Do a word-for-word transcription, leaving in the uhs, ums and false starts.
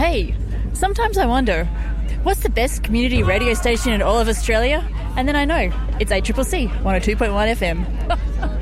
Hey, sometimes I wonder, what's the best community radio station in all of Australia? And then I know, it's A C C C, one oh two point one F M.